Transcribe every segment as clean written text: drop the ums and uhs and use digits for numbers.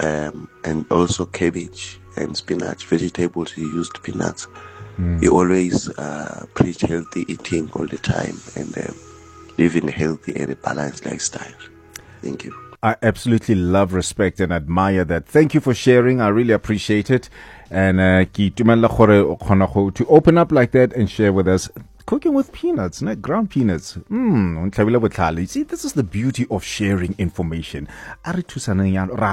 and also cabbage and spinach, vegetables. He used peanuts. He always preached healthy eating all the time and living a healthy and a balanced lifestyle. Thank you. I absolutely love, respect, and admire that. Thank you for sharing. I really appreciate it. And to open up like that and share with us. Cooking with peanuts, not ground peanuts. See, this is the beauty of sharing information. Thank you very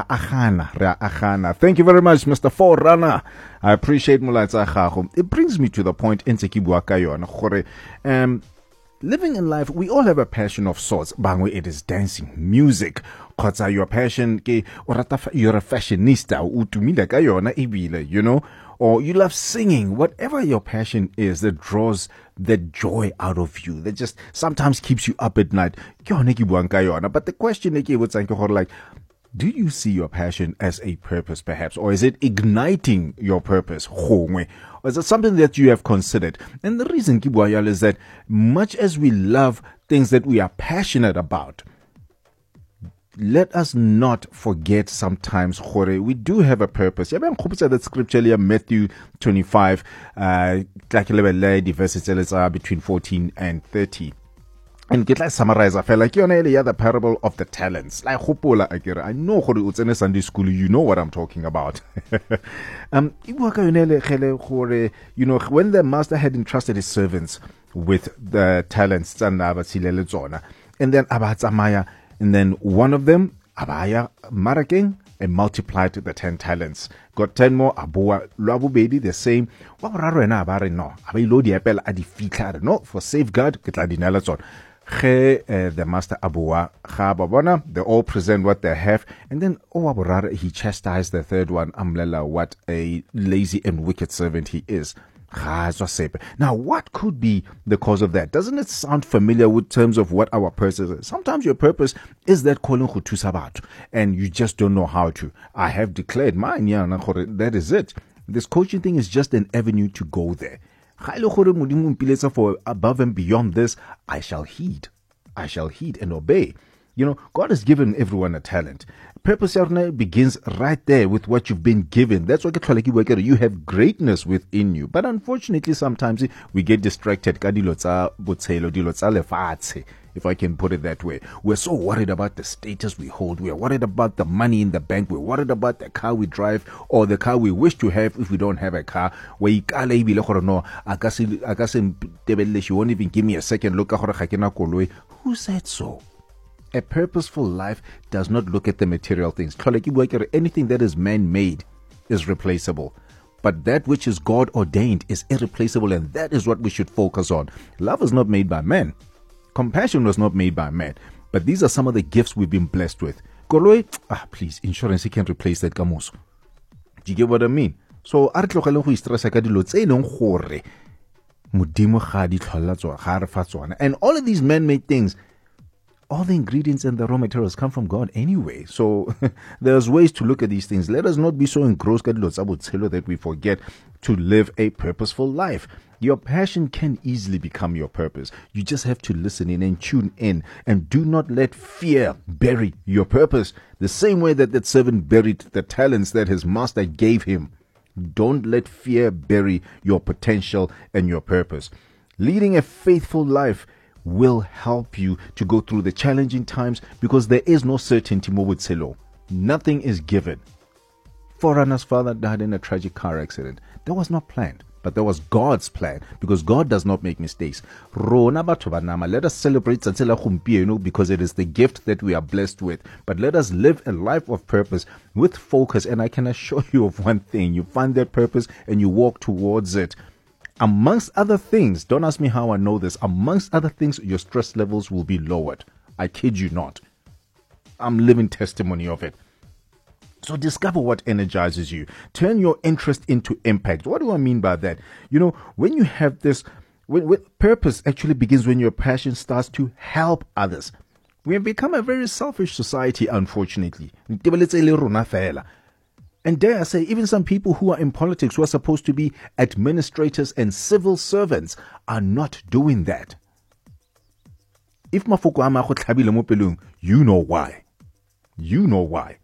much, Mr. Forerunner. I appreciate Mulaitsa. It brings me to the point in living in life, we all have a passion of sorts. Bangwe, it is dancing, music. Kotsa, your passion, you're a fashionista, you know, or you love singing. Whatever your passion is that draws the joy out of you, that just sometimes keeps you up at night. But the question like, do you see your passion as a purpose, perhaps? Or is it igniting your purpose? Or is it something that you have considered? And the reason, Kibwayal, is that much as we love things that we are passionate about, let us not forget sometimes, we do have a purpose. That scripture here, Matthew 25, verses between 14 and 30. And get like summarize, I feel like you're the parable of the talents. Like I know it's in Sunday school, you know what I'm talking about. When the master had entrusted his servants with the talents, and then one of them, Abaya Maraking, and multiplied the 10 talents. Got 10 more, Abua Labu Baby, the same. No, for safeguard, the master Abua Khababona, they all present what they have, and then he chastised the third one, Amlela, what a lazy and wicked servant he is. Now, what could be the cause of that? Doesn't it sound familiar with terms of what our purpose is? Sometimes your purpose is that calling to Sabat, and you just don't know how to. I have declared mine, that is it. This coaching thing is just an avenue to go there. For above and beyond this, I shall heed and obey. You know, God has given everyone a talent. Purpose begins right there with what you've been given. That's what you have greatness within you. But unfortunately, sometimes we get distracted. If I can put it that way. We're so worried about the status we hold. We're worried about the money in the bank. We're worried about the car we drive or the car we wish to have if we don't have a car. She won't even give me a second look. Who said so? A purposeful life does not look at the material things. Anything that is man-made is replaceable. But that which is God ordained is irreplaceable, and that is what we should focus on. Love is not made by man. Compassion was not made by man. But these are some of the gifts we've been blessed with. Please, insurance, you can't replace that, Kamos. Do you get what I mean? So, and all of these man-made things, all the ingredients and the raw materials come from God anyway. So there's ways to look at these things. Let us not be so engrossed that we forget to live a purposeful life. Your passion can easily become your purpose. You just have to listen in and tune in, and do not let fear bury your purpose. The same way that that servant buried the talents that his master gave him. Don't let fear bury your potential and your purpose. Leading a faithful life will help you to go through the challenging times, because there is no certainty. Nothing is given. Forerunner's father died in a tragic car accident. That was not planned, but that was God's plan, because God does not make mistakes. Let us celebrate because it is the gift that we are blessed with. But let us live a life of purpose with focus. And I can assure you of one thing: you find that purpose and you walk towards it. Amongst other things, don't ask me how I know this, amongst other things, your stress levels will be lowered. I kid you not. I'm living testimony of it. So discover what energizes you. Turn your interest into impact. What do I mean by that? You know, when you have this, when purpose actually begins when your passion starts to help others. We have become a very selfish society, unfortunately. And dare I say, even some people who are in politics, who are supposed to be administrators and civil servants, are not doing that. If mafoko ama go tlhabile mo pelong, you know why. You know why.